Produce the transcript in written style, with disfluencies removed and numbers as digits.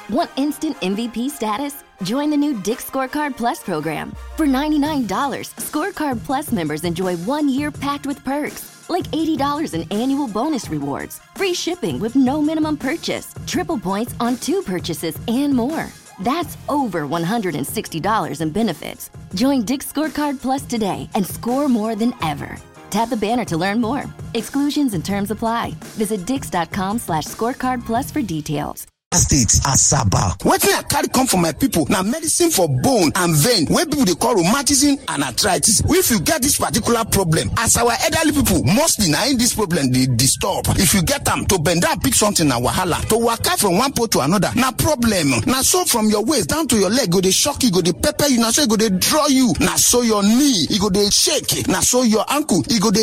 Want instant MVP status? Join the new Dick's Scorecard Plus program. For $99, Scorecard Plus members enjoy 1 year packed with perks, like $80 in annual bonus rewards, free shipping with no minimum purchase, triple points on 2 purchases, and more. That's over $160 in benefits. Join Dick's Scorecard Plus today and score more than ever. Tap the banner to learn more. Exclusions and terms apply. Visit dix.com/scorecard plus for details. States Asaba. Wetin I carry come for my people na medicine for bone and vein wey people dey call rheumatism and arthritis. If you get this particular problem, as our elderly people, mostly na in this problem dey disturb. If you get am to bend down pick something na wahala, to waka from one pole to another na problem. Na so from your waist down to your leg go dey shock you, go dey pepper you, na so e go dey draw you, na so your knee e go dey shake, na so your ankle e go dey